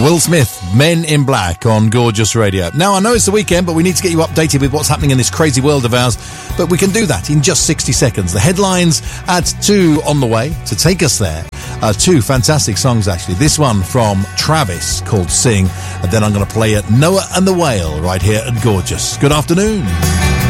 Will Smith, Men in Black on Gorgeous Radio. Now, I know it's the weekend, but we need to get you updated with what's happening in this crazy world of ours. But we can do that in just 60 seconds. The headlines at 2 on the way to take us there. 2 fantastic songs, actually. This one from Travis called Sing. And then I'm going to play it Noah and the Whale right here at Gorgeous. Good afternoon.